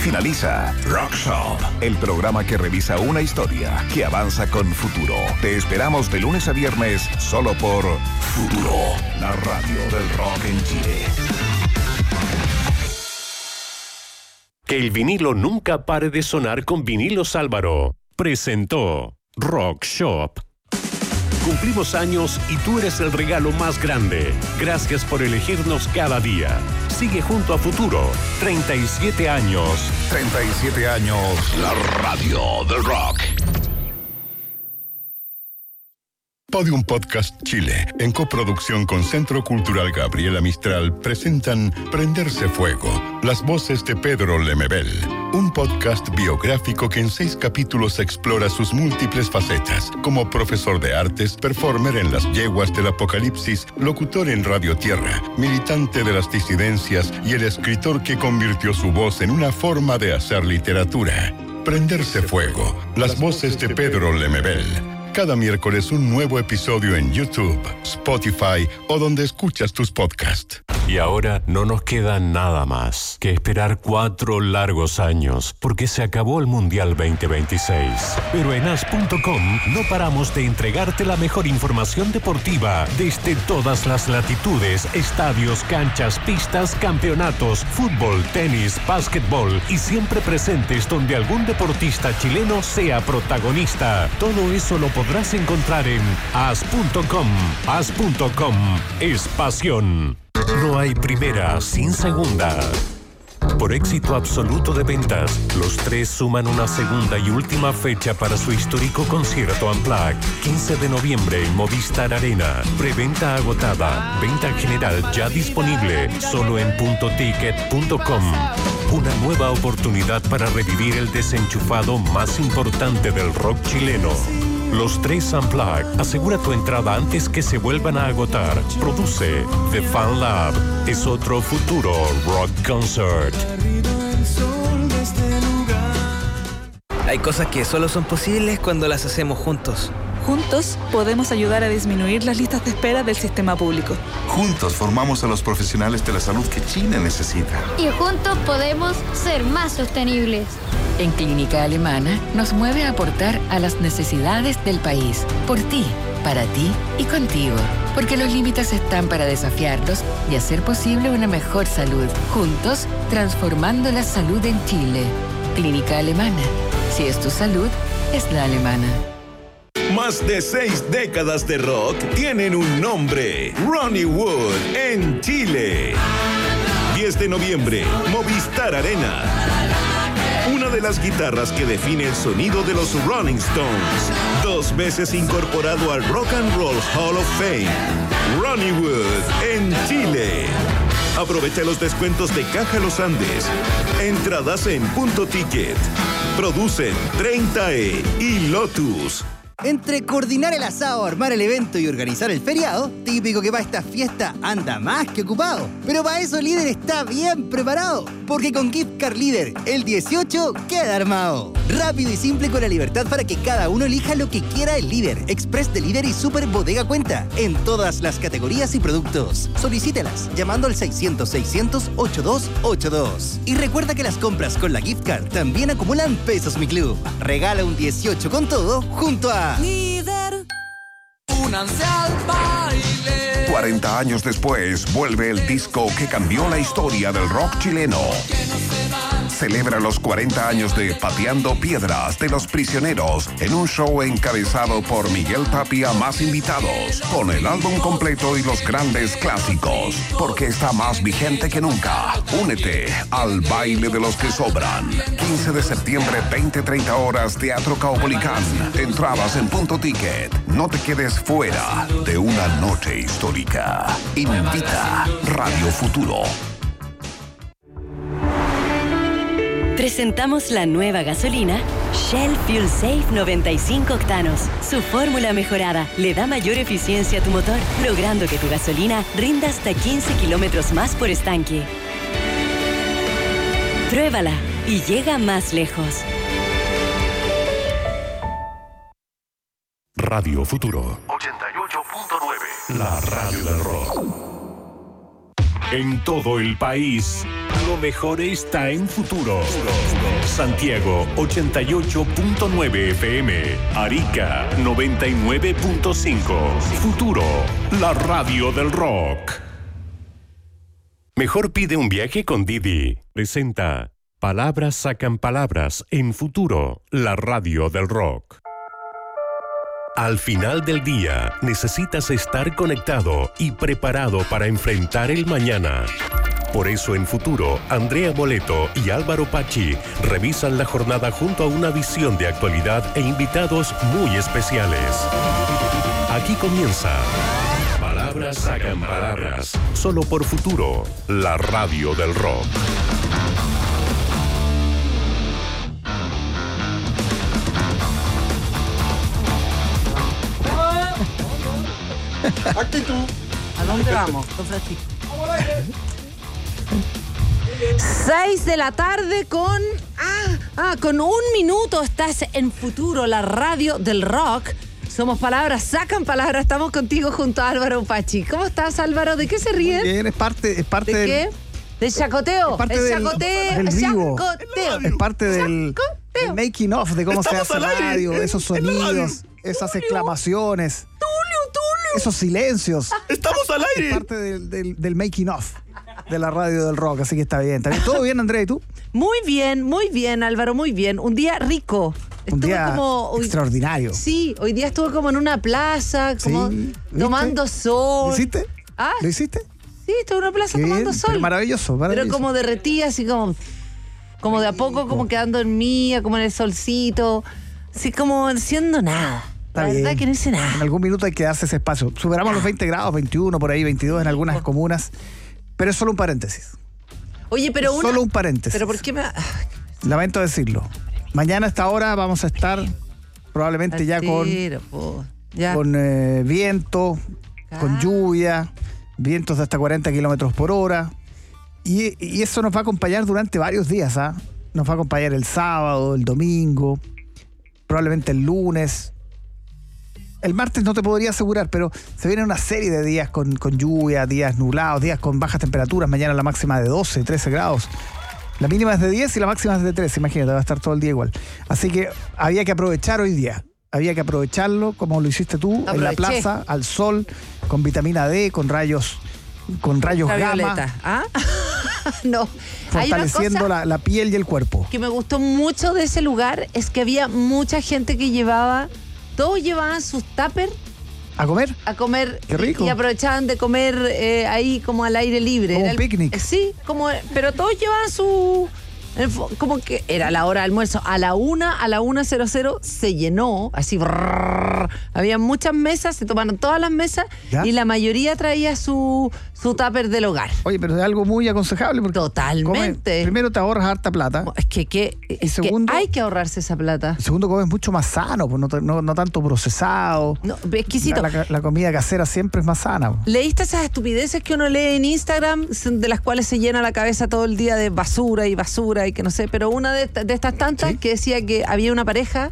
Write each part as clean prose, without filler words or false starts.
finaliza Rock Shop, el programa que revisa una historia que avanza con futuro. Te esperamos de lunes a viernes solo por Futuro, la radio del rock en Chile. Que el vinilo nunca pare de sonar con Vinilos Álvaro. Presentó Rock Shop. Cumplimos años y tú eres el regalo más grande. Gracias por elegirnos cada día. Sigue junto a Futuro. 37 años. 37 años, la radio del rock. Podium Podcast Chile, en coproducción con Centro Cultural Gabriela Mistral, presentan Prenderse Fuego, las voces de Pedro Lemebel, un podcast biográfico que en 6 capítulos explora sus múltiples facetas, como profesor de artes, performer en las yeguas del apocalipsis, locutor en Radio Tierra, militante de las disidencias y el escritor que convirtió su voz en una forma de hacer literatura. Prenderse Fuego, las voces de Pedro Lemebel. Cada miércoles un nuevo episodio en YouTube, Spotify o donde escuchas tus podcasts. Y ahora no nos queda nada más que esperar 4 largos años porque se acabó el Mundial 2026. Pero en as.com no paramos de entregarte la mejor información deportiva desde todas las latitudes, estadios, canchas, pistas, campeonatos, fútbol, tenis, básquetbol y siempre presentes donde algún deportista chileno sea protagonista. Todo eso lo podrás encontrar en as.com. As.com es pasión. No hay primera sin segunda. Por éxito absoluto de ventas, los 3 suman una segunda y última fecha para su histórico concierto Unplugged. 15 de noviembre en Movistar Arena. Preventa agotada. Venta general ya disponible. Solo en puntoticket.com. Una nueva oportunidad para revivir el desenchufado más importante del rock chileno. Los 3 Unplugged. Asegura tu entrada antes que se vuelvan a agotar. Produce The Fan Lab. Es otro Futuro Rock Concert. Hay cosas que solo son posibles cuando las hacemos juntos. Juntos podemos ayudar a disminuir las listas de espera del sistema público. Juntos formamos a los profesionales de la salud que Chile necesita. Y juntos podemos ser más sostenibles. En Clínica Alemana nos mueve a aportar a las necesidades del país. Por ti, para ti y contigo. Porque los límites están para desafiarlos y hacer posible una mejor salud. Juntos, transformando la salud en Chile. Clínica Alemana. Si es tu salud, es la alemana. Más de 6 décadas de rock tienen un nombre: Ronnie Wood en Chile. 10 de noviembre, Movistar Arena. Una de las guitarras que define el sonido de los Rolling Stones. 2 veces incorporado al Rock and Roll Hall of Fame. Ronnie Wood en Chile. Aprovecha los descuentos de Caja Los Andes. Entradas en Punto Ticket. Producen 30E y Lotus. Entre coordinar el asado, armar el evento y organizar el feriado, típico que para esta fiesta anda más que ocupado. Pero para eso Líder está bien preparado, porque con Gift Card Líder, el 18 queda armado. Rápido y simple con la libertad para que cada uno elija lo que quiera el Líder, Express de Líder y Super Bodega Cuenta, en todas las categorías y productos. Solicítelas llamando al 600-600-8282. Y recuerda que las compras con la Gift Card también acumulan pesos Mi Club. Regala un 18 con todo junto a Líder. Únanse al baile. 40 años después, vuelve el disco que cambió la historia del rock chileno. Celebra los 40 años de Pateando Piedras de Los Prisioneros en un show encabezado por Miguel Tapia más invitados, con el álbum completo y los grandes clásicos, porque está más vigente que nunca. Únete al baile de los que sobran. 15 de septiembre, 20-30 horas, Teatro Caupolicán. Entradas en Punto Ticket. No te quedes fuera de una noche histórica. Invita Radio Futuro. Presentamos la nueva gasolina Shell Fuel Safe 95 octanos. Su fórmula mejorada le da mayor eficiencia a tu motor, logrando que tu gasolina rinda hasta 15 kilómetros más por estanque. Pruébala y llega más lejos. Radio Futuro 88.9, la radio del rock. En todo el país, lo mejor está en Futuro. Santiago 88.9 FM, Arica 99.5. Futuro, la radio del rock. Mejor pide un viaje con Didi. Presenta Palabras sacan palabras en Futuro, la radio del rock. Al final del día, necesitas estar conectado y preparado para enfrentar el mañana. Por eso en Futuro, Andrea Boleto y Álvaro Pachi revisan la jornada junto a una visión de actualidad e invitados muy especiales. Aquí comienza Palabras sacan palabras, solo por Futuro, la radio del rock. Actitud. ¿A dónde vamos, don Francisco? 6 de la tarde con un minuto. Estás en Futuro, la radio del rock. Somos Palabras sacan palabras. Estamos contigo junto a Álvaro Pachi. ¿Cómo estás, Álvaro? ¿De qué se ríen? Muy bien, es parte ¿De del... qué? Del chacoteo. Es parte del vivo. Es parte del making of, de cómo Estamos se hace radio, esos sonidos, esas exclamaciones, esos silencios. ¡Estamos al aire! Es parte del making of de la radio del rock, así que está bien. ¿Todo bien, Andrea, y tú? Muy bien, Álvaro, muy bien. Un día rico. Un día extraordinario. Sí, hoy día estuve como en una plaza, como tomando sol. ¿Lo hiciste? ¿Ah? ¿Lo hiciste? Sí, estuve en una plaza tomando sol. Pero maravilloso. Pero como derretía, así como de a poco, como quedando en mía, como en el solcito. Así como haciendo nada. Está la bien. verdad que no hice nada. En algún minuto hay que darse ese espacio. Superamos los 20 grados, 21, por ahí, 22 en algunas comunas. Pero es solo un paréntesis. Oye, pero solo un paréntesis. ¿Pero por qué me...? Lamento decirlo. Mañana a esta hora vamos a estar probablemente ya con viento, con lluvia, vientos de hasta 40 kilómetros por hora. Y eso nos va a acompañar durante varios días. Nos va a acompañar el sábado, el domingo, probablemente el lunes. El martes no te podría asegurar, pero se viene una serie de días con lluvia, días nublados, días con bajas temperaturas. Mañana la máxima de 12, 13 grados. La mínima es de 10 y la máxima es de 13. Imagínate, va a estar todo el día igual. Así que había que aprovechar hoy día. Había que aprovecharlo como lo hiciste tú, en la plaza, al sol, con vitamina D, con rayos gamma. No. Fortaleciendo la piel y el cuerpo. Que me gustó mucho de ese lugar es que había mucha gente que todos llevaban sus tuppers ¿a comer? A comer. Qué rico. Y aprovechaban de comer ahí como al aire libre. Como un picnic. Sí, pero todos llevaban como que era la hora de almuerzo. A la 1:00 se llenó, así. Había muchas mesas, se tomaron todas las mesas. ¿Ya? Y la mayoría traía su tupper del hogar. Oye, pero es algo muy aconsejable. Porque totalmente. Primero te ahorras harta plata. Es que hay que ahorrarse esa plata. Segundo, comes mucho más sano, pues no tanto procesado. No, exquisito. La comida casera siempre es más sana. ¿Leíste esas estupideces que uno lee en Instagram, de las cuales se llena la cabeza todo el día de basura y que no sé? Pero una de estas tantas, ¿sí?, que decía que había una pareja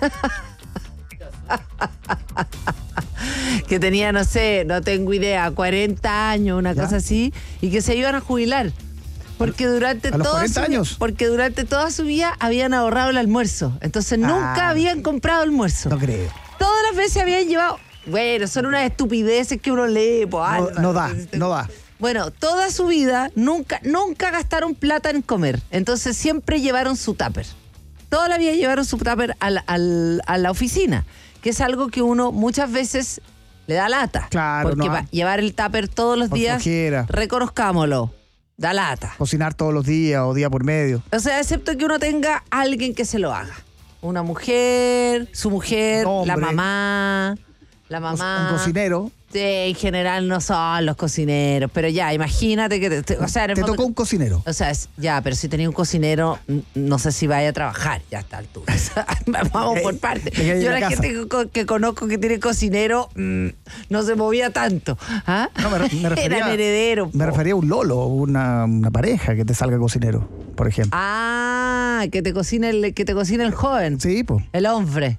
que tenía, no sé, no tengo idea, 40 años, una cosa así, y que se iban a jubilar. Porque durante toda su vida habían ahorrado el almuerzo. Entonces nunca habían comprado almuerzo. No creo. Todas las veces habían llevado... Bueno, son unas estupideces que uno lee. No da. Bueno, toda su vida nunca gastaron plata en comer. Entonces siempre llevaron su tupper. Toda la vida llevaron su tupper a la oficina, que es algo que uno muchas veces le da lata. Claro, porque llevar el tupper todos los días, reconozcámoslo, da lata. Cocinar todos los días o día por medio. O sea, excepto que uno tenga alguien que se lo haga. Una mujer, su mujer, la mamá. Un cocinero. Sí, en general no son los cocineros, pero ya, imagínate que... Te tocó un cocinero. O sea, pero si tenía un cocinero, no sé si vaya a trabajar ya a esta altura. Vamos por partes. Yo la gente que conozco que tiene cocinero, no se movía tanto. No, me refería, eran herederos. Me refería a un lolo, una pareja que te salga cocinero, por ejemplo. Que te cocine el joven. Sí, pues. El hombre.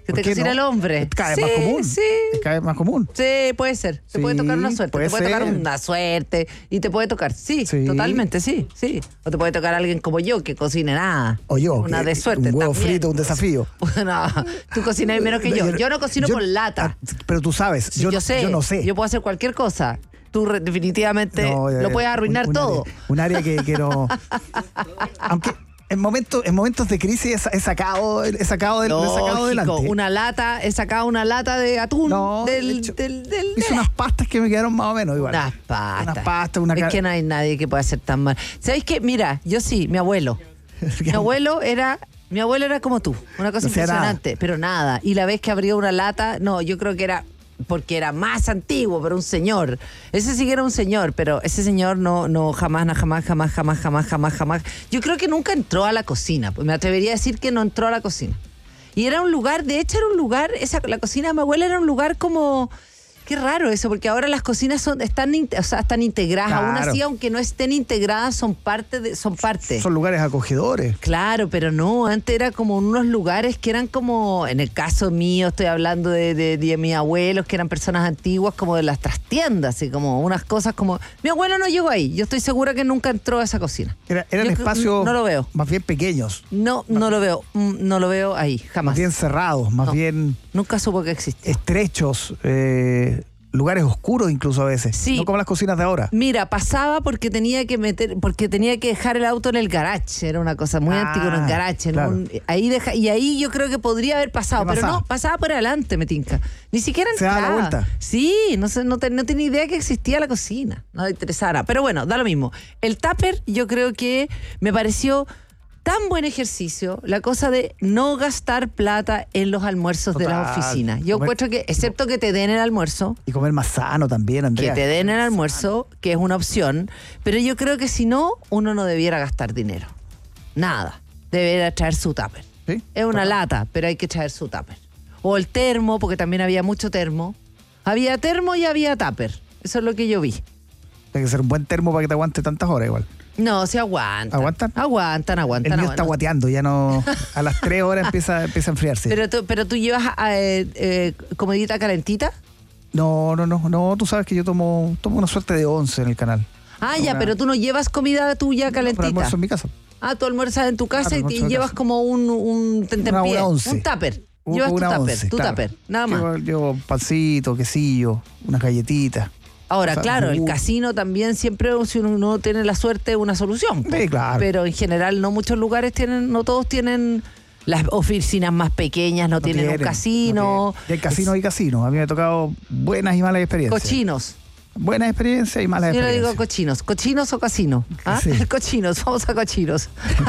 Que te cocina el hombre. Es cada vez más común. Sí. Es cada vez más común. Sí, puede ser. Te puede tocar una suerte. Te puede tocar una suerte. Y te puede tocar. Sí, totalmente, sí. O te puede tocar alguien como yo que cocine nada. O yo. Una de suerte. Un huevo también. frito, un desafío. No, tú cocinas menos que yo. Yo no cocino con lata. Pero tú sabes. Sí, yo sé. Yo no sé. Yo puedo hacer cualquier cosa. Tú definitivamente lo puedes arruinar todo. Un área que no. Aunque en momentos de crisis he sacado adelante. He sacado una lata de atún hice unas pastas que me quedaron más o menos igual. Unas pastas. Una es que no hay nadie que pueda hacer tan mal. ¿Sabéis qué? Mira, yo sí, mi abuelo. Mi abuelo era como tú, una cosa impresionante, pero nada. Y la vez que abrió una lata, no, yo creo que era porque era más antiguo, pero un señor. Ese sí que era un señor, pero ese señor no jamás. Yo creo que nunca entró a la cocina. Me atrevería a decir que no entró a la cocina. Y era un lugar, de hecho era un lugar, la cocina de mi abuela era un lugar como... Qué raro eso, porque ahora las cocinas están integradas, claro. Aún así, aunque no estén integradas, son parte. Son lugares acogedores. Claro, pero no, antes era como unos lugares que eran como, en el caso mío, estoy hablando de mis abuelos, que eran personas antiguas, como de las trastiendas, así como unas cosas como... Mi abuelo no llegó ahí, yo estoy segura que nunca entró a esa cocina. Eran espacios no lo veo. Más bien pequeños. No lo veo ahí, jamás. Más bien cerrados, más bien... Nunca supo que existía. Estrechos, lugares oscuros incluso a veces. Sí. No como las cocinas de ahora. Mira, pasaba porque tenía que dejar el auto en el garage. Era una cosa muy antigua en el garage. Claro. Y ahí yo creo que podría haber pasado. Pero no, pasaba por adelante, me tinca. Ni siquiera entraba. ¿Se da la vuelta? Sí, no tenía idea que existía la cocina. No le interesara. Pero bueno, da lo mismo. El tupper yo creo que me pareció... tan buen ejercicio, la cosa de no gastar plata en los almuerzos de las oficinas. Yo encuentro que, excepto que te den el almuerzo. Y comer más sano también, Andrea. Que te den el almuerzo, que es una opción. Pero yo creo que si no, uno no debiera gastar dinero. Nada. Debería traer su tupper. ¿Sí? Es una lata, pero hay que traer su tupper. O el termo, porque también había mucho termo. Había termo y había tupper. Eso es lo que yo vi. Tiene que ser un buen termo para que te aguante tantas horas igual. No, se aguantan. ¿Aguantan? Aguantan. El mío está guateando, ya no... A las 3 horas empieza a enfriarse. Pero tú llevas comidita calentita. No, tú sabes que yo tomo una suerte de 11 en el canal. Pero tú no llevas comida tuya calentita. Pero almuerzo en mi casa. Tú almuerzas en tu casa y llevas como un tentempié. Una 11. Un tupper. Llevas tu tupper, nada más. Llevo pancito, quesillo, unas galletitas. Ahora, claro, el casino también siempre, si uno no tiene la suerte, una solución. Sí, claro. Pero en general no muchos lugares no todos tienen, las oficinas más pequeñas no tienen un casino. Y hay casino y casino. A mí me ha tocado buenas y malas experiencias. Cochinos. Buenas experiencias y malas experiencias. Yo le digo cochinos. ¿Cochinos o casino? Sí. Cochinos, vamos a cochinos.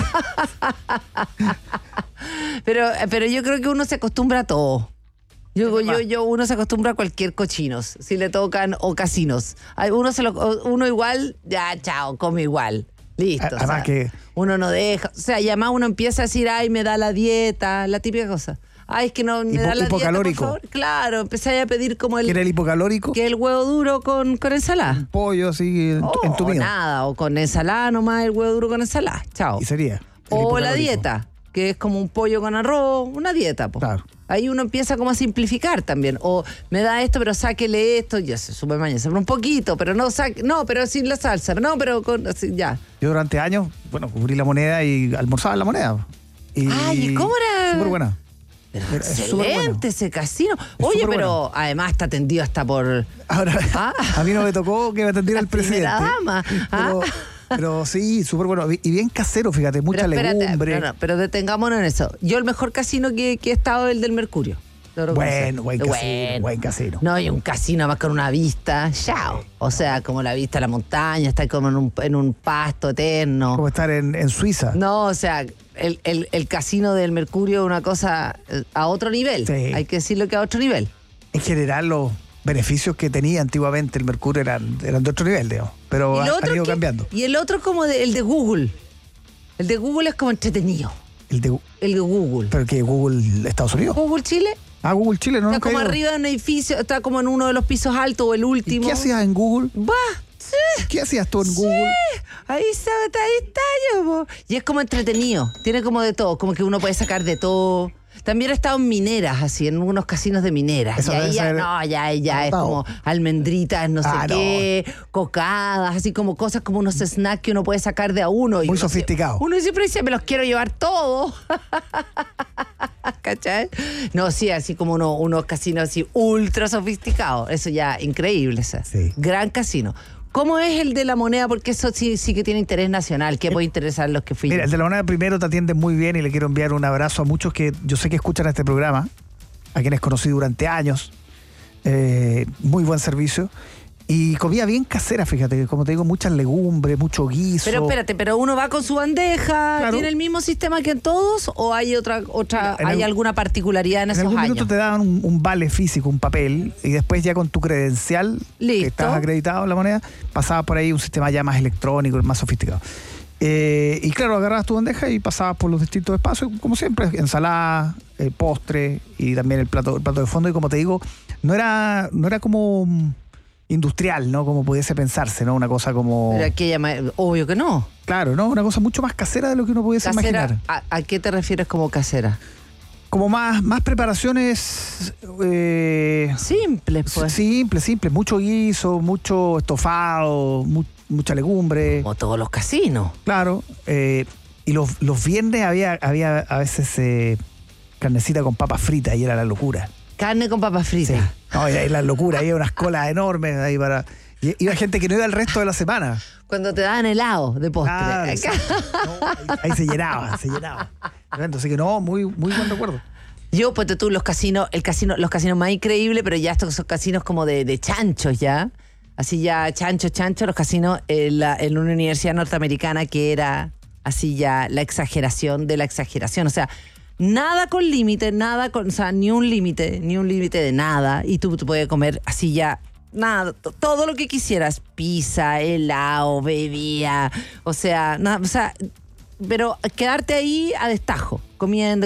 pero yo creo que uno se acostumbra a todo. Uno se acostumbra a cualquier cochinos, si le tocan, o casinos. Uno igual, ya, chao, come igual. Listo. Además que... Uno no deja. O sea, y además uno empieza a decir, ay, me da la dieta, la típica cosa. Ay, es que no me da la dieta, por favor. Claro, empecé a pedir como el... ¿Qué era el hipocalórico? Que el huevo duro con ensalada. Un pollo así en tu mío. Nada, o con ensalada nomás, el huevo duro con ensalada. Chao. Y sería. O la dieta, que es como un pollo con arroz, una dieta, po. Claro. Ahí uno empieza como a simplificar también. O me da esto, pero sáquele esto. Ya se sube mañana, un poquito, pero no, pero sin la salsa. No, pero así, ya. Yo durante años, cubrí la moneda y almorzaba en la moneda. ¿Y cómo era? Súper buena. Pero excelente ese casino. Oye, pero además está atendido hasta por... Ahora, a mí no me tocó que me atendiera el presidente. Dama. Pero sí, súper bueno. Y bien casero, fíjate, mucha legumbre. Pero detengámonos en eso. Yo el mejor casino que he estado es el del Mercurio. Buen casino. No, y un casino más con una vista, chao. O sea, como la vista a la montaña, estar como en un pasto eterno. Como estar en Suiza. No, o sea, el casino del Mercurio es una cosa a otro nivel. Sí. Hay que decirlo que a otro nivel. En general, los beneficios que tenía antiguamente el Mercurio eran de otro nivel, digamos. Pero han ido cambiando. Y el otro como el de Google. El de Google es como entretenido. El de Google. ¿Pero qué? ¿Google Estados Unidos? ¿Google Chile? Google Chile, no. Está como arriba de un edificio, está como en uno de los pisos altos o el último. ¿Y qué hacías en Google? Sí. ¿Qué hacías tú en Google? Ahí está yo. Y es como entretenido. Tiene como de todo. Como que uno puede sacar de todo. También he estado en mineras, así, en unos casinos de mineras. Eso y ahí debe ya, ser no, ya es como almendritas, no sé qué, cocadas, así como cosas como unos snacks que uno puede sacar de a uno. Muy sofisticado. Uno siempre dice, me los quiero llevar todos. ¿Cachai? No, sí, así como unos casinos así ultra sofisticados. Eso ya, increíble. Sí. Gran casino. ¿Cómo es el de la Moneda? Porque eso sí que tiene interés nacional. ¿Qué puede interesar los que fui? Mira, yo? el de la Moneda primero te atiende muy bien y le quiero enviar un abrazo a muchos que yo sé que escuchan este programa, a quienes conocí durante años. Muy buen servicio. Y comida bien casera, fíjate, como te digo, muchas legumbres, mucho guiso. Pero espérate, pero uno va con su bandeja, claro. ¿Tiene el mismo sistema que en todos o hay hay alguna particularidad en esos años? En algún minuto te daban un vale físico, un papel, y después ya con tu credencial, listo, que estás acreditado en la Moneda, pasabas por ahí un sistema ya más electrónico, más sofisticado. Y claro, agarrabas tu bandeja y pasabas por los distintos espacios, como siempre, ensalada, postre y también el plato de fondo. Y como te digo, no era como industrial, ¿no? Como pudiese pensarse, ¿no? Una cosa como... Pero obvio que no. Claro, ¿no? Una cosa mucho más casera de lo que uno pudiese imaginar. ¿A qué te refieres como casera? Como más preparaciones... simples, pues. Simple. Mucho guiso, mucho estofado, mucha legumbre. Como todos los casinos. Claro. Y los viernes había a veces carnecita con papas fritas y era la locura. Carne con papas fritas. Sí. No, y ahí la locura, había unas colas enormes ahí para... Y iba gente que no iba el resto de la semana. Cuando te daban helado de postre. Ahí se llenaba. Así que no, muy buen recuerdo. Yo, pues tú, los casinos más increíbles, pero ya estos son casinos como de chanchos ya. Así ya, chancho, los casinos en una universidad norteamericana que era así ya la exageración de la exageración. O sea, nada con límite, o sea, ni un límite de nada. Y tú podías comer así ya, nada, todo lo que quisieras. Pizza, helado, bebida, pero quedarte ahí a destajo, comiendo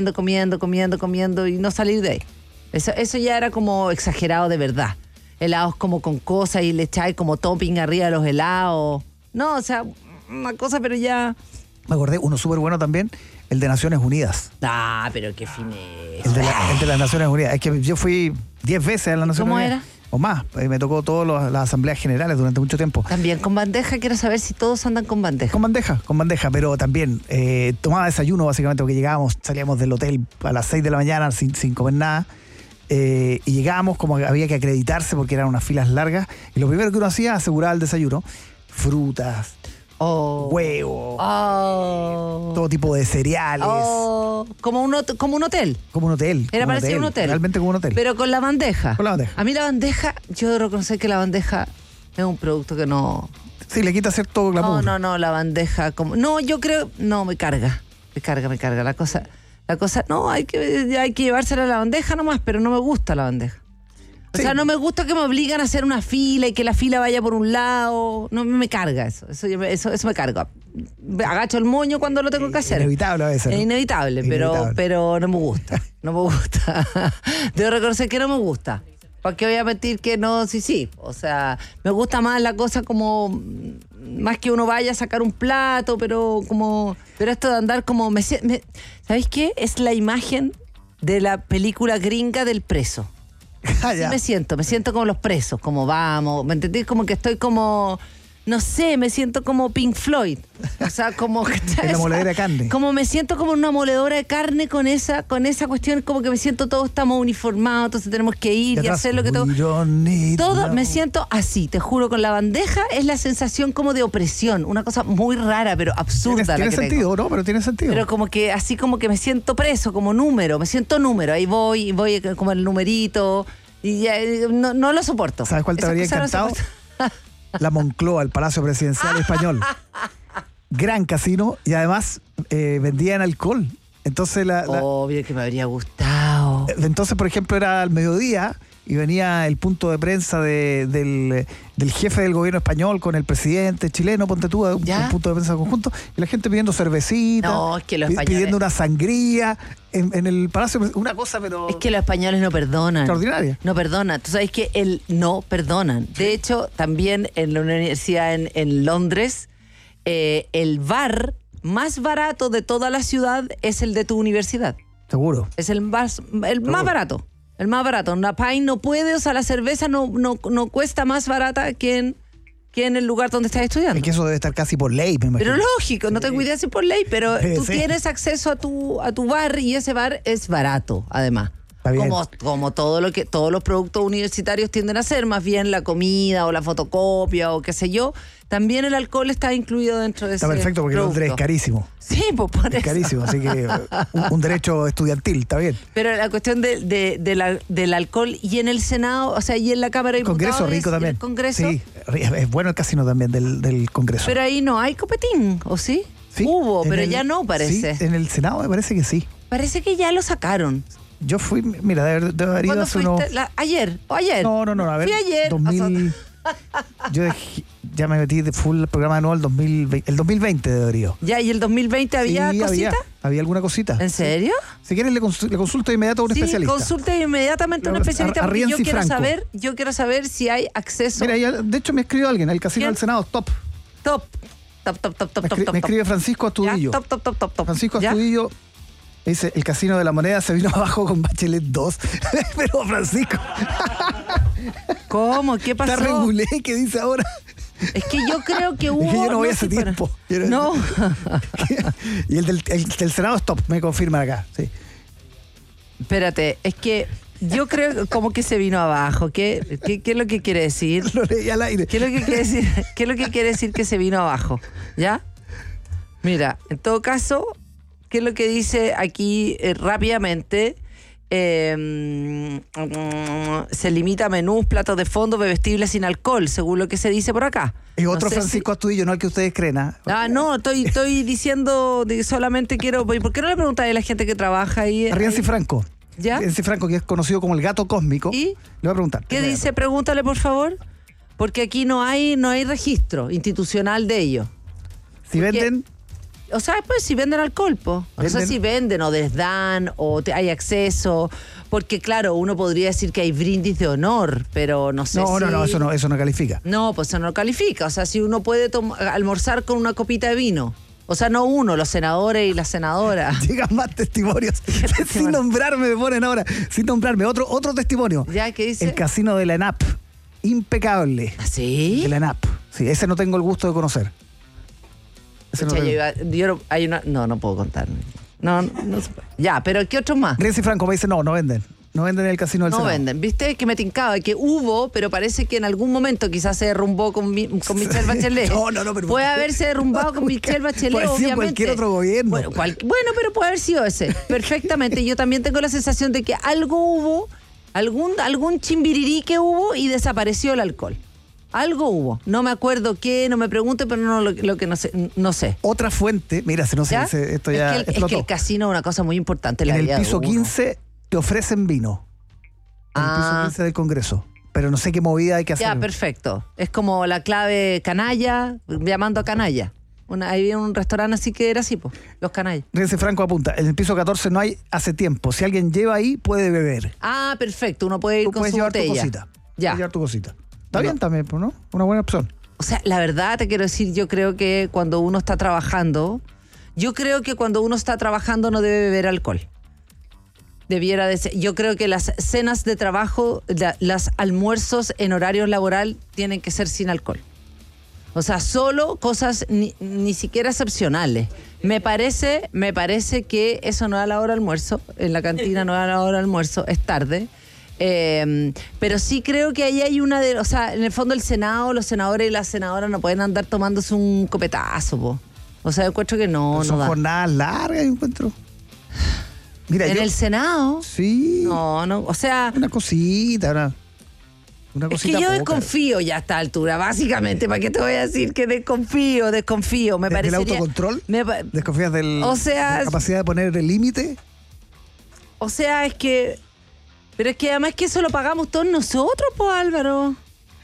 y no salir de ahí. Eso ya era como exagerado de verdad. Helados como con cosas y le echáis como topping arriba de los helados. No, o sea, una cosa, pero ya... Me acordé, uno súper bueno también, el de Naciones Unidas. Ah, pero qué fineza. El de las Naciones Unidas. Es que yo fui 10 veces a las Naciones Unidas. ¿Cómo era? O más. Me tocó todas las asambleas generales durante mucho tiempo. También con bandeja, quiero saber si todos andan con bandeja. Con bandeja, pero también tomaba desayuno básicamente porque salíamos del hotel a las 6 de la mañana sin comer nada. Y llegábamos como que había que acreditarse porque eran unas filas largas. Y lo primero que uno hacía, aseguraba el desayuno. Frutas. Huevo, todo tipo de cereales. Como un hotel. Como un hotel. Era parecido a un hotel. Realmente como un hotel. Pero con la bandeja. Con la bandeja. A mí la bandeja, yo debo reconocer que la bandeja es un producto que no... Sí, le quita cierto glamour. No, la bandeja como... No, yo creo... No, me carga. La cosa... No, hay que llevársela a la bandeja nomás, pero no me gusta la bandeja. O sea, no me gusta que me obligan a hacer una fila y que la fila vaya por un lado. No me carga eso. Eso me carga. Agacho el moño cuando lo tengo que hacer. Inevitable a veces, ¿no? Es inevitable, pero no me gusta. Debo reconocer que no me gusta. ¿Para qué voy a mentir que no? Sí. O sea, me gusta más la cosa como... Más que uno vaya a sacar un plato, pero esto de andar como... ¿Sabéis qué? Es la imagen de la película gringa del preso. Así me siento como los presos, como vamos, ¿me entendés? Como que estoy como, no sé, me siento como Pink Floyd. O sea, como... En la moledora de carne. Como me siento como una moledora de carne con esa cuestión, como que me siento todos estamos uniformados, entonces tenemos que ir y hacer lo que todo... Me siento así, te juro, con la bandeja es la sensación como de opresión, una cosa muy rara, pero absurda. Tiene sentido, ¿no? Pero tiene sentido. Pero como que así como que me siento preso, como número, ahí voy como el numerito, y ya, no lo soporto. ¿Sabes cuál te habría encantado? La Moncloa, el Palacio Presidencial Español. Gran casino y además vendían alcohol. Entonces obvio que me habría gustado. Entonces, por ejemplo, era al mediodía y venía el punto de prensa del jefe del gobierno español con el presidente chileno, ponte tú, un punto de prensa conjunto, y la gente pidiendo cervecita, pidiendo una sangría en el palacio, una cosa, pero... Es que los españoles no perdonan. Extraordinaria. No perdonan. Tú sabes que no perdonan. De hecho, también en la universidad en Londres, el bar más barato de toda la ciudad es el de tu universidad. Seguro. Es el más barato. El más barato. Una pint no puede, o sea, la cerveza no cuesta más barata que en el lugar donde estás estudiando. Es que eso debe estar casi por ley, me imagino. Pero lógico, no tengo idea si por ley, pero tú tienes acceso a tu bar y ese bar es barato, además. Como todos los productos universitarios tienden a ser, más bien la comida o la fotocopia o qué sé yo, también el alcohol está incluido dentro de ese producto. Está perfecto porque Londres es carísimo. Sí, pues por eso. Es carísimo, así que un derecho estudiantil, está bien. Pero la cuestión del alcohol y en el Senado, o sea, y en la Cámara de Diputados. Congreso rico también. El Congreso. Sí, es bueno el casino también del Congreso. Pero ahí no hay copetín, ¿o sí? Sí. Hubo, pero ya no parece. Sí, en el Senado me parece que sí. Parece que ya lo sacaron. Yo fui, mira, de haber ido hace unos... ¿Ayer? ¿O ayer? No, a ver. Fui ayer. 2000... Yo ya me metí de full el programa anual el 2020 de Darío. Ya, ¿y el 2020 había cosita? Había alguna cosita. ¿En serio? Si quieres le consulto de inmediato a un especialista. Consulte inmediatamente a un especialista porque yo quiero saber si hay acceso. Mira, de hecho me escribió alguien, el casino del Senado, top. Me escribe Francisco Astudillo. Top. Francisco Astudillo. Dice, el casino de la moneda se vino abajo con Bachelet 2. Pero Francisco. ¿Cómo? ¿Qué pasó? Está regulé, ¿qué dice ahora? Es que yo creo que hubo... Es que yo no voy hace tiempo. No. Y el del Senado stop, me confirman acá. Sí. Espérate, es que yo creo como que se vino abajo. ¿Qué es lo que quiere decir? Lo leí al aire. ¿Qué es lo que quiere decir? ¿Qué es lo que quiere decir que se vino abajo? ¿Ya? Mira, en todo caso... ¿Qué es lo que dice aquí rápidamente? Se limita a menús, platos de fondo, bebestibles sin alcohol, según lo que se dice por acá. Es otro Francisco Astudillo, no el que ustedes creen. No, estoy diciendo, solamente quiero... ¿Por qué no le preguntáis a la gente que trabaja ahí? A Rienzi Franco. ¿Ya? Rienzi Franco, que es conocido como el gato cósmico. ¿Y? Le voy a preguntar. ¿Qué dice? Pregúntale, por favor. Porque aquí no hay registro institucional de ello. Si venden... O sea, pues si venden alcohol, po. No sé si venden o les dan o hay acceso. Porque, claro, uno podría decir que hay brindis de honor, pero no sé si... No, eso no califica. No, pues eso no califica. O sea, si uno puede almorzar con una copita de vino. O sea, no uno, los senadores y las senadoras. Llegan más testimonios. Sin nombrarme, me ponen ahora. Sin nombrarme. Otro testimonio. ¿Ya? ¿Qué dice? El casino de la ENAP. Impecable. ¿Ah, sí? De la ENAP. Sí, ese no tengo el gusto de conocer. No puedo contar. No. Ya, pero ¿qué otros más? Rienzi Franco me dice, no venden. No venden en el casino del Senado. No venden. ¿Viste? Que me tincaba, que hubo, pero parece que en algún momento quizás se derrumbó con Michelle Bachelet. Pero puede haberse derrumbado con Michelle Bachelet, puede obviamente. Cualquier otro gobierno. Bueno, pero puede haber sido ese. Perfectamente. Yo también tengo la sensación de que algo hubo, algún chimbirirí que hubo y desapareció el alcohol. Algo hubo. No me acuerdo qué, no me pregunte, pero no lo que no sé. Otra fuente, mira, si no sé, esto ya explotó. Es que el casino es una cosa muy importante en la vida. En el piso 15 te ofrecen vino. En el piso 15 del Congreso. Pero no sé qué movida hay que hacer. Ya, perfecto. Es como la clave canalla, llamando a canalla. Había un restaurante así que era así, pues, los canallas. Rienzi Franco apunta, en el piso 14 no hay hace tiempo. Si alguien lleva ahí, puede beber. Ah, perfecto. Uno puede ir con su botella. Tu cosita. Ya. Puedes llevar tu cosita. Está bien también, ¿no? Una buena opción. O sea, la verdad te quiero decir, yo creo que cuando uno está trabajando no debe beber alcohol. Debiera de ser. Yo creo que las cenas de trabajo, los almuerzos en horario laboral tienen que ser sin alcohol. O sea, solo cosas ni siquiera excepcionales. Me parece que eso no es a la hora de almuerzo, en la cantina no es a la hora de almuerzo, es tarde. Pero sí creo que ahí hay o sea, en el fondo el Senado, los senadores y las senadoras no pueden andar tomándose un copetazo, po. O sea, yo encuentro que no son da. Jornadas largas, encuentro. Mira, ¿En el Senado? Sí. No, o sea... Una cosita, una cosita. Es que yo poca. Desconfío ya a esta altura, básicamente. ¿Para qué te voy a decir que desconfío? Me parece. ¿Del autocontrol? ¿Desconfías de la capacidad de poner el límite? O sea, es que... Pero es que además que eso lo pagamos todos nosotros, pues, Álvaro.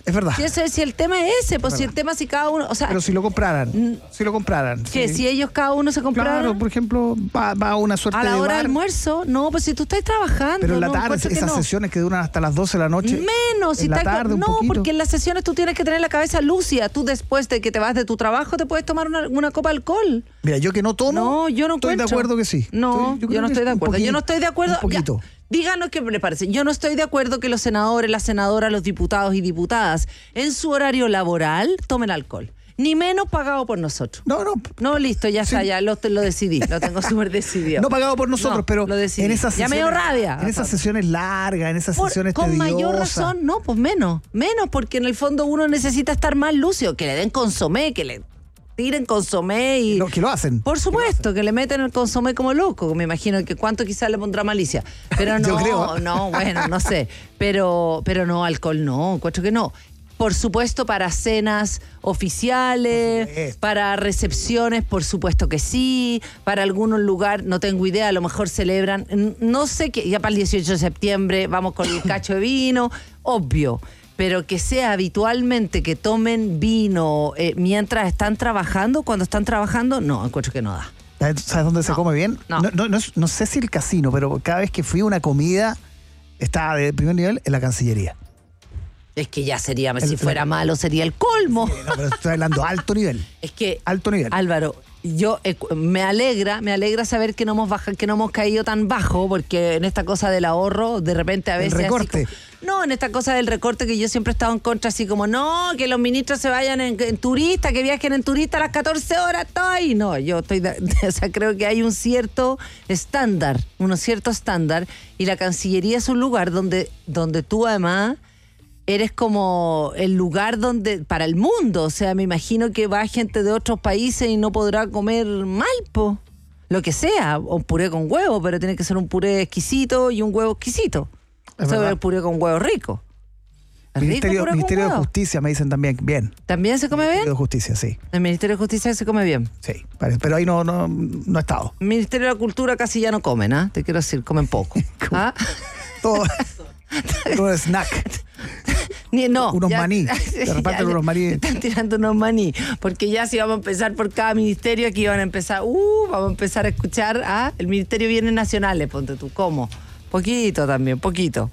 Es verdad. Si el tema es ese, pues si el tema si cada uno, o sea, pero si lo compraran, que sí. si ellos cada uno se compraran. Claro, por ejemplo, va a una suerte de a la hora bar, del almuerzo, no, pues si tú estás trabajando. pero en la no, tarde, esas sesiones que duran hasta las 12 de la noche. Menos, si en la estás tarde un no, poquito. porque en las sesiones tú tienes que tener la cabeza lúcida. Tú después de que te vas de tu trabajo te puedes tomar una copa de alcohol. Mira, yo que no tomo, no, yo no estoy de acuerdo que sí. No, yo no estoy de acuerdo. Yo no estoy de acuerdo. Un poquito. Díganos qué le parece. Yo no estoy de acuerdo que los senadores, las senadoras, los diputados y diputadas en su horario laboral tomen alcohol. Ni menos pagado por nosotros. No, listo, ya sí. está, ya lo decidí. Lo tengo súper decidido. No pagado por nosotros, pero lo decidí. en esas ya sesiones, me dio rabia. En esas sesiones largas, en esas sesiones con tediosas. mayor razón, no, pues menos, porque en el fondo uno necesita estar más lúcido, que le den consomé, que le tiren consomé y... que lo hacen. Por supuesto, que le meten el consomé como loco. Me imagino que cuánto quizás le pondrá malicia. Pero no, Yo creo. No, bueno, no sé. Pero no, alcohol no, encuentro que no. Por supuesto, para cenas oficiales, para recepciones, por supuesto que sí. Para algún lugar, no tengo idea, a lo mejor celebran, no sé qué, ya para el 18 de septiembre vamos con el cacho de vino, obvio. Pero que sea habitualmente que tomen vino mientras están trabajando, cuando están trabajando, no, encuentro que no da. ¿Sabes dónde se come bien? No sé si el casino, pero cada vez que fui a una comida, estaba de primer nivel en la Cancillería. Es que ya sería, si fuera malo, sería el colmo. Sí, no, pero estoy hablando alto nivel. Es que, alto nivel. Álvaro, yo me alegra saber que no hemos caído tan bajo, porque en esta cosa del ahorro, de repente a veces... El recorte. En esta cosa del recorte que yo siempre he estado en contra, así como, no, que los ministros se vayan en turista, que viajen en turista a las 14 horas, estoy. No, yo estoy, creo que hay un cierto estándar, y la Cancillería es un lugar donde tú además... eres como el lugar donde para el mundo, o sea, me imagino que va gente de otros países y no podrá comer mal, po. Lo que sea, o un puré con huevo, pero tiene que ser un puré exquisito y un huevo exquisito. Eso es el puré con huevo rico. Ministerio de Justicia me dicen también, bien. ¿También se come bien? Ministerio de Justicia, sí. El Ministerio de Justicia se come bien. Sí, pero ahí no ha estado. El Ministerio de la Cultura casi ya no comen, ¿ah? Te quiero decir, comen poco. ¿Ah? Todo snack. Unos maní. De repente unos maní. Están tirando unos maní. Porque ya si vamos a empezar por cada ministerio, aquí van a empezar, vamos a empezar a escuchar el Ministerio de Bienes Nacionales, ponte tú, ¿cómo? Poquito también, poquito.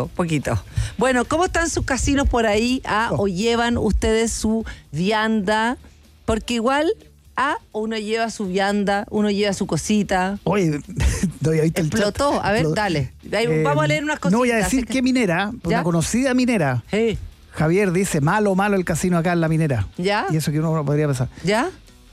Bueno, ¿cómo están sus casinos por ahí? ¿O llevan ustedes su vianda? Porque igual... uno lleva su vianda, uno lleva su cosita. Oye, no había visto explotó. El chat. A ver, dale. Vamos a leer unas cositas. No voy a decir qué minera, una conocida minera. Javier dice, malo el casino acá en la minera. ¿Ya? Y eso que uno podría pensar. ¿Ya?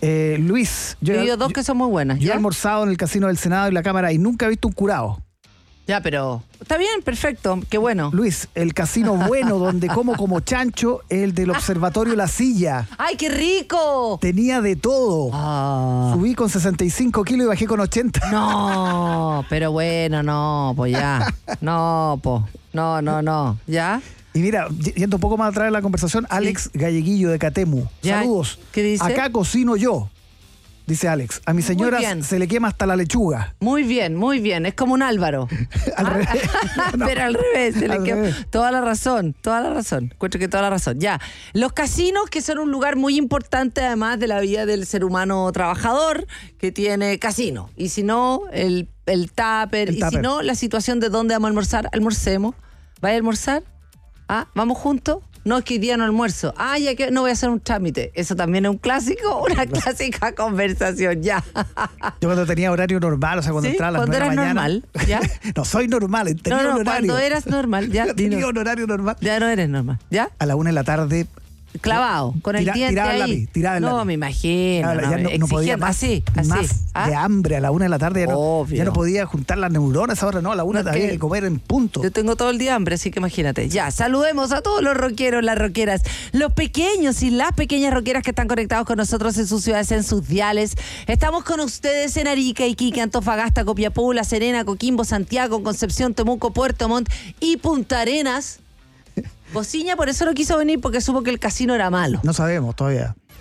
Luis. Yo he oído dos que son muy buenas. Yo he almorzado en el casino del Senado y la Cámara y nunca he visto un curado. Ya, pero está bien, perfecto, qué bueno. Luis, el casino bueno donde como chancho es el del Observatorio La Silla. ¡Ay, qué rico! Tenía de todo. Subí con 65 kilos y bajé con 80. No, pero bueno, no, pues ya. No, pues, no, ¿ya? Y mira, yendo un poco más atrás de la conversación, Alex Galleguillo de Catemu. ¿Ya? Saludos. ¿Qué dice? Acá cocino yo. Dice Alex, a mi señora se le quema hasta la lechuga. Muy bien. Es como un Álvaro. Al revés. Pero al revés, se le quema. Toda la razón. Encuentro que toda la razón. Ya. Los casinos, que son un lugar muy importante, además de la vida del ser humano trabajador, que tiene casino. Y si no, el tupper. Y si no, la situación de dónde vamos a almorzar, almorcemos. ¿Vais a almorzar? ¿Vamos juntos? No, es que hoy día no almuerzo. Ya que no voy a hacer un trámite. Eso también es un clásico, una clásica conversación, ya. Yo cuando tenía horario normal, o sea, cuando entraba a las 9 de la mañana. ¿Cuándo eras normal? ¿Ya? No, soy normal, tenía un horario. Cuando eras normal, ya. Tenía un horario normal. Ya no eres normal, ¿ya? A la 1 de la tarde. Clavado, con el diente ahí. Tiraba el lápiz. No, me imagino. No podía más de hambre a la 1 de la tarde. Ya no podía juntar las neuronas ahora, no, a la 1 había que comer en punto. Yo tengo todo el día hambre, así que imagínate. Ya, saludemos a todos los rockeros, las rockeras, los pequeños y las pequeñas rockeras que están conectados con nosotros en sus ciudades, en sus diales. Estamos con ustedes en Arica, Iquique, Antofagasta, Copiapó, La Serena, Coquimbo, Santiago, Concepción, Temuco, Puerto Montt y Punta Arenas. Bociña por eso no quiso venir, porque supo que el casino era malo. No sabemos todavía.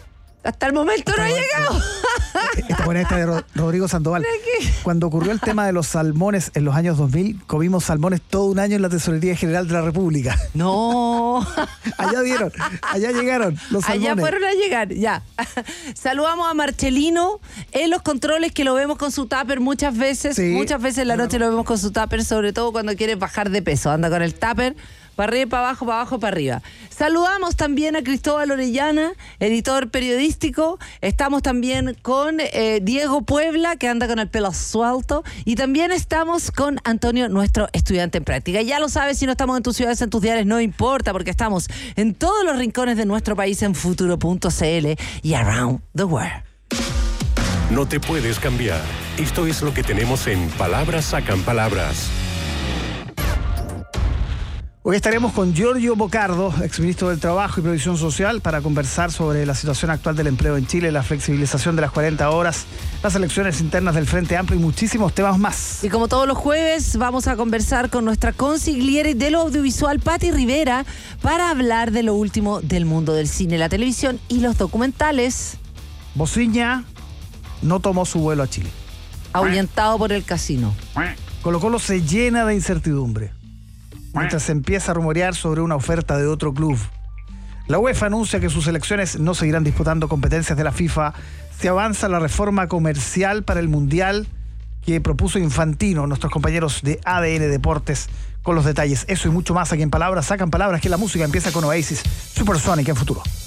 Hasta el momento no ha llegado. Esta de Rodrigo Sandoval. Cuando ocurrió el tema de los salmones en los años 2000, comimos salmones todo un año en la Tesorería General de la República. No. Allá llegaron los salmones. Allá fueron a llegar, ya. Saludamos a Marcelino en los controles, que lo vemos con su tupper muchas veces. Sí, muchas veces en la noche lo vemos con su tupper, sobre todo cuando quiere bajar de peso. Anda con el tupper. Para arriba, para abajo, para arriba. Saludamos también a Cristóbal Orellana, editor periodístico. Estamos también con Diego Puebla, que anda con el pelo suelto. Y también estamos con Antonio, nuestro estudiante en práctica. Ya lo sabes, si no estamos en tus ciudades, en tus diarios, no importa, porque estamos en todos los rincones de nuestro país en futuro.cl y around the world. No te puedes cambiar. Esto es lo que tenemos en Palabras Sacan Palabras. Hoy estaremos con Giorgio Bocardo, exministro del Trabajo y Previsión Social, para conversar sobre la situación actual del empleo en Chile, la flexibilización de las 40 horas, las elecciones internas del Frente Amplio y muchísimos temas más. Y como todos los jueves, vamos a conversar con nuestra consigliere de lo audiovisual, Patti Rivera, para hablar de lo último del mundo del cine, la televisión y los documentales. Bociña no tomó su vuelo a Chile. Ahuyentado por el casino. Colo-Colo se llena de incertidumbre mientras se empieza a rumorear sobre una oferta de otro club. La UEFA anuncia que sus selecciones no seguirán disputando competencias de la FIFA. Se avanza la reforma comercial para el Mundial que propuso Infantino, nuestros compañeros de ADN Deportes, con los detalles. Eso y mucho más aquí en Palabras Sacan Palabras, que la música empieza con Oasis, Supersonic en Futuro.